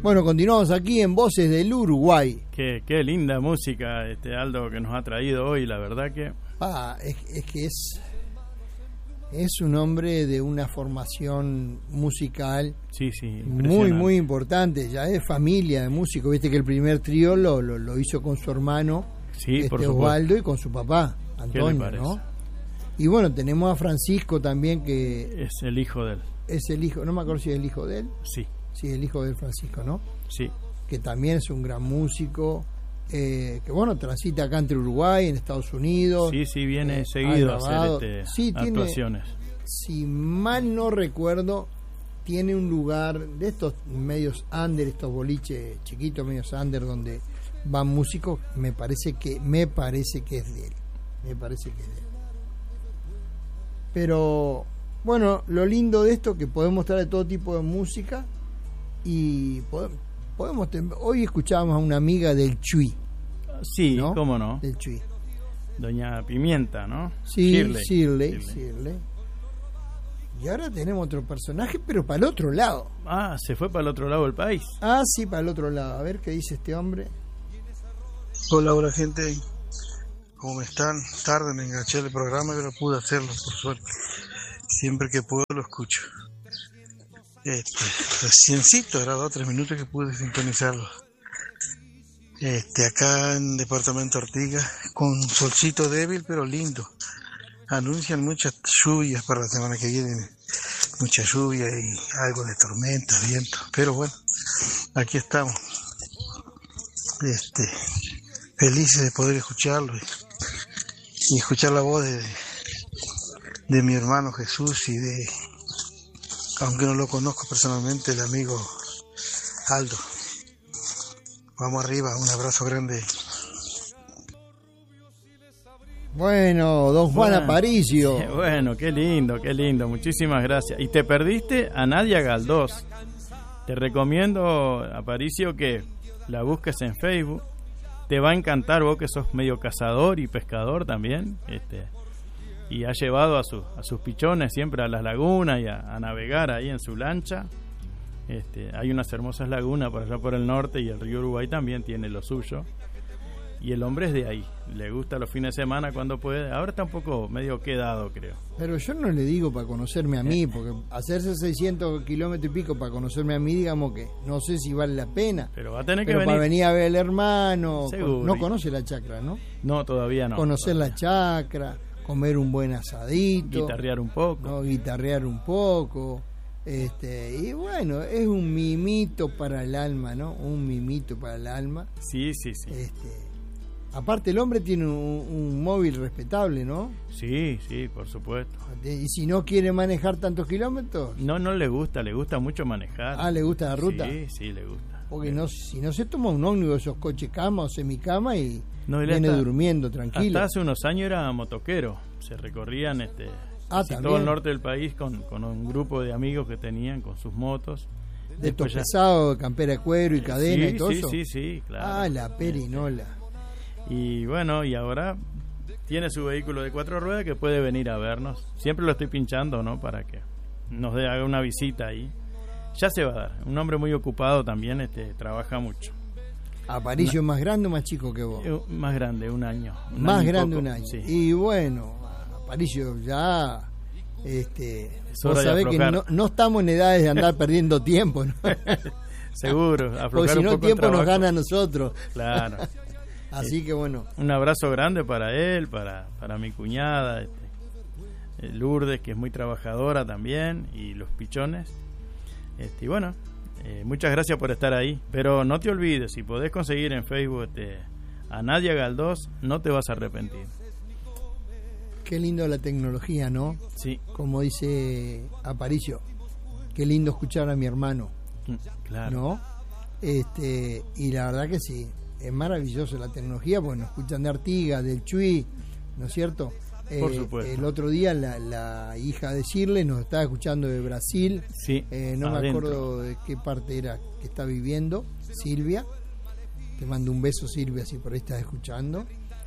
Bueno, continuamos aquí en Voces del Uruguay. Qué linda música, Aldo, que nos ha traído hoy, la verdad que... Es que es un hombre de una formación musical muy importante, ya es familia de músicos, viste que el primer trío lo hizo con su hermano, por Osvaldo, y con su papá, Antonio, ¿no? Y bueno, tenemos a Francisco también, que... Es el hijo de él. Es el hijo, no me acuerdo si es el hijo de él. Sí. Sí, el hijo de Francisco, ¿no? Sí. Que también es un gran músico, que bueno, transita acá entre Uruguay, en Estados Unidos. Sí, viene seguido a hacer actuaciones. Si mal no recuerdo, tiene un lugar de estos medios under, estos boliches chiquitos, medios under, donde van músicos, me parece que es de él. Pero bueno, lo lindo de esto es que podemos traer todo tipo de música y podemos hoy escuchábamos a una amiga del Chuy. Sí, ¿no? ¿Cómo no? Del Chuy. Doña Pimienta, ¿no? Sí, Shirley. Y ahora tenemos otro personaje, pero para el otro lado. Se fue para el otro lado del país. Sí, para el otro lado. A ver qué dice este hombre. Hola, gente. ¿Cómo están? Tarde me enganché el programa, pero pude hacerlo, por suerte. Siempre que puedo lo escucho. Reciencito, era 2 o 3 minutos que pude sintonizarlo. Acá en Departamento Artigas, con un solcito débil pero lindo. Anuncian muchas lluvias para la semana que viene, mucha lluvia y algo de tormenta, viento, pero bueno, aquí estamos, felices de poder escucharlo y escuchar la voz de mi hermano Jesús y de, aunque no lo conozco personalmente, el amigo Aldo. Vamos arriba, un abrazo grande. Bueno, don Juan Aparicio. Bueno, qué lindo, muchísimas gracias. Y te perdiste a Nadia Galdós. Te recomiendo, Aparicio, que la busques en Facebook. Te va a encantar, vos que sos medio cazador y pescador también. Y ha llevado a sus pichones siempre a las lagunas y a navegar ahí en su lancha. Hay unas hermosas lagunas por allá por el norte y el río Uruguay también tiene lo suyo. Y el hombre es de ahí, le gusta los fines de semana cuando puede. Ahora está un poco medio quedado, creo. Pero yo no le digo para conocerme a mí, porque hacerse 600 kilómetros y pico para conocerme a mí, digamos que no sé si vale la pena. Pero va a tener que venir. Para venir a ver al hermano. Seguro. No conoce la chacra, ¿no? No, todavía no. Conocer la chacra, comer un buen asadito. Guitarrear un poco. No, guitarrear un poco. Y bueno, es un mimito para el alma, ¿no? Un mimito para el alma. Sí. Aparte el hombre tiene un móvil respetable, ¿no? Sí, por supuesto. ¿Y si no quiere manejar tantos kilómetros? No le gusta mucho manejar. ¿Le gusta la ruta? Sí, le gusta. Porque si no se toma un ómnibus, esos coches cama o semicama y viene durmiendo tranquilo. Hasta hace unos años era motoquero, se recorrían todo el norte del país con un grupo de amigos que tenían con sus motos. De estos pesados, campera de cuero y cadena y todo eso. Sí, claro. La perinola. Y bueno, y ahora tiene su vehículo de 4 ruedas que puede venir a vernos. Siempre lo estoy pinchando, ¿no? Para que nos haga una visita ahí. Ya se va a dar. Un hombre muy ocupado también, trabaja mucho. ¿Aparicio más grande o más chico que vos? Más grande, un año. Más grande, un año. Sí. Y bueno, Aparicio ya... vos sabés que no estamos en edades de andar perdiendo tiempo, ¿no? Seguro, porque si no el tiempo nos gana a nosotros. Claro. Así que bueno, un abrazo grande para él, para mi cuñada, Lourdes, que es muy trabajadora también, y los pichones. Y bueno, muchas gracias por estar ahí, pero no te olvides, si podés conseguir en Facebook a Nadia Galdós, no te vas a arrepentir. Qué lindo la tecnología, ¿no? Sí. Como dice Aparicio, qué lindo escuchar a mi hermano. Claro. ¿No? Y la verdad que sí, es maravilloso la tecnología, porque nos escuchan de Artigas, del Chuy, ¿no es cierto? Por supuesto. El otro día la hija de Shirley nos estaba escuchando de Brasil. Sí. No me acuerdo de qué parte era que está viviendo, Silvia. Te mando un beso, Silvia, si por ahí estás escuchando.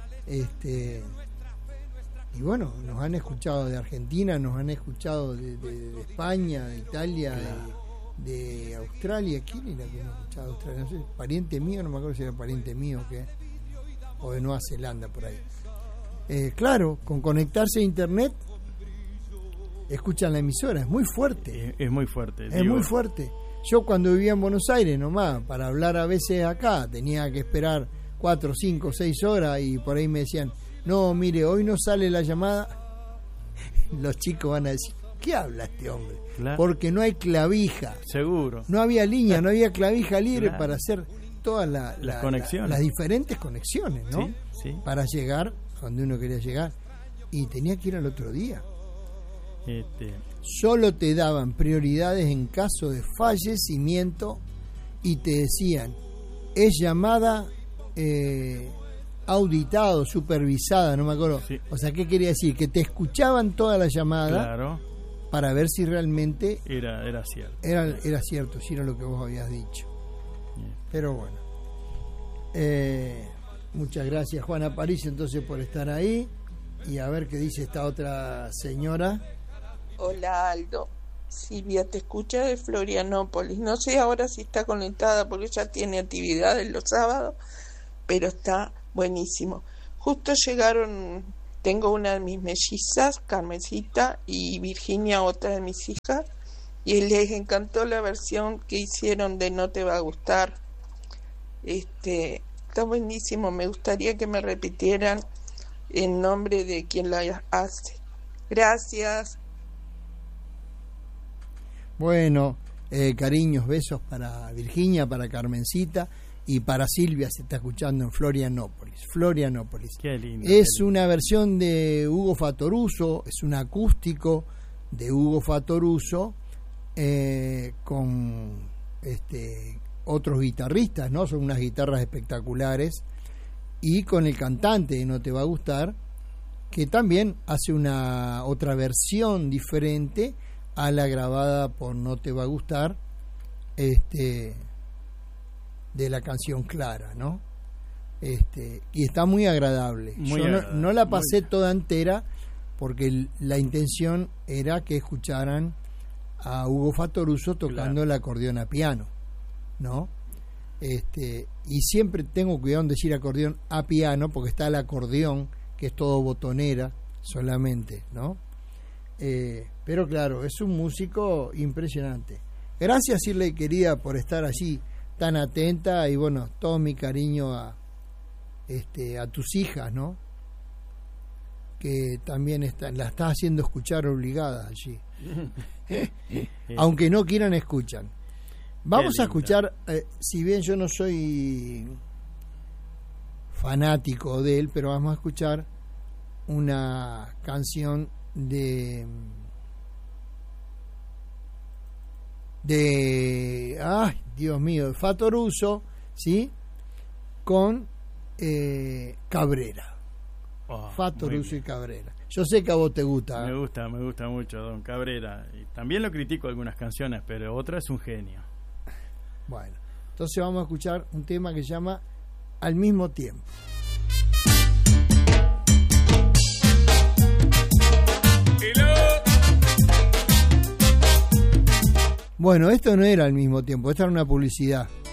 Y bueno, nos han escuchado de Argentina, nos han escuchado de España, de Italia, de Australia. ¿Quién era que no escuchaba Australia? No sé, pariente mío, no me acuerdo si era pariente mío o de Nueva Zelanda, por ahí. Claro, con conectarse a internet escuchan la emisora, es muy fuerte. Es muy fuerte. Es muy fuerte. Yo cuando vivía en Buenos Aires nomás, para hablar a veces acá, tenía que esperar 4, 5, 6 horas y por ahí me decían, no, mire, hoy no sale la llamada. Los chicos van a decir, ¿qué habla este hombre? Claro. Porque no hay clavija. Seguro. No había línea, no había clavija libre para hacer todas las conexiones. Las diferentes conexiones, ¿no? Sí, sí. Para llegar donde uno quería llegar. Y tenía que ir al otro día. Solo te daban prioridades en caso de fallecimiento y te decían, es llamada auditado, supervisada, no me acuerdo. Sí. O sea, ¿qué quería decir? Que te escuchaban toda la llamada. Claro. Para ver si realmente era cierto. Era cierto, si era lo que vos habías dicho. Pero bueno. Muchas gracias, Juana Aparicio, entonces, por estar ahí. Y a ver qué dice esta otra señora. Hola, Aldo. Silvia te escucha de Florianópolis. No sé ahora si está conectada porque ya tiene actividades los sábados, pero está buenísimo. Justo llegaron, tengo una de mis mellizas, Carmencita, y Virginia, otra de mis hijas, y les encantó la versión que hicieron de No te va a gustar. Está buenísimo. Me gustaría que me repitieran en nombre de quien la hace. Gracias. Bueno, cariños, besos para Virginia, para Carmencita y para Silvia, se está escuchando en Florianópolis. Qué lindo. Es una versión de Hugo Fattoruso, es un acústico de Hugo Fattoruso con otros guitarristas, ¿no? Son unas guitarras espectaculares, y con el cantante de No te va a gustar, que también hace una otra versión diferente a la grabada por No te va a gustar, de la canción Clara, ¿no? Y está muy agradable. Yo no la pasé toda entera porque la intención era que escucharan a Hugo Fattoruso tocando el acordeón a piano, ¿no? Y siempre tengo cuidado en decir acordeón a piano porque está el acordeón que es todo botonera solamente, ¿no? Pero claro, es un músico impresionante. Gracias, Shirley querida, por estar allí tan atenta, y bueno, todo mi cariño a tus hijas, ¿no? Que también la estás haciendo escuchar obligadas allí. Aunque no quieran, escuchan. Vamos a escuchar, si bien yo no soy fanático de él, pero vamos a escuchar una canción de ay, Dios mío, de Fattoruso, ¿sí? Con Cabrera. Fattoruso y Cabrera. Yo sé que a vos te gusta. Me gusta mucho don Cabrera. Y también lo critico algunas canciones, pero otra es un genio. Bueno, entonces vamos a escuchar un tema que se llama Al mismo tiempo. Bueno, esto no era al mismo tiempo, esta era una publicidad.